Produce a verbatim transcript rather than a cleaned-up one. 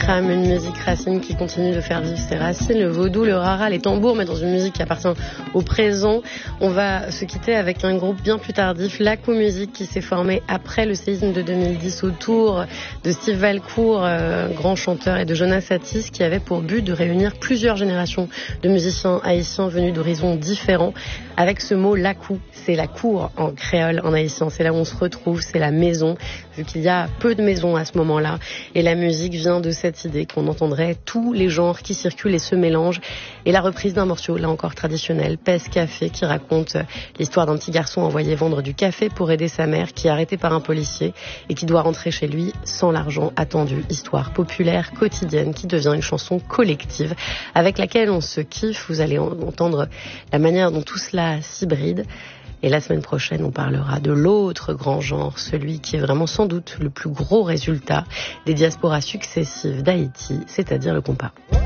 tram, une musique racine qui continue de faire vivre ses racines, le vaudou, le rara, les tambours, mais dans une musique qui appartient au présent. On va se quitter avec un groupe bien plus tardif, Lakou Musique, qui s'est formé après le séisme de deux mille dix autour de Steve Valcourt, euh, grand chanteur, et de Jonas Satis, qui avait pour but de réunir plusieurs générations de musiciens haïtiens venus d'horizons différents avec ce mot Lakou. C'est la cour en créole, en haïtien. C'est là où on se retrouve, c'est la maison, vu qu'il y a peu de maisons à ce moment-là. Et la musique vient de cette idée qu'on entendrait tous les genres qui circulent et se mélangent. Et la reprise d'un morceau, là encore traditionnel, Pèse Café, qui raconte l'histoire d'un petit garçon envoyé vendre du café pour aider sa mère, qui est arrêtée par un policier et qui doit rentrer chez lui sans l'argent attendu. Histoire populaire, quotidienne, qui devient une chanson collective avec laquelle on se kiffe. Vous allez entendre la manière dont tout cela s'hybride. Et la semaine prochaine, on parlera de l'autre grand genre, celui qui est vraiment sans doute le plus gros résultat des diasporas successives d'Haïti, c'est-à-dire le compas.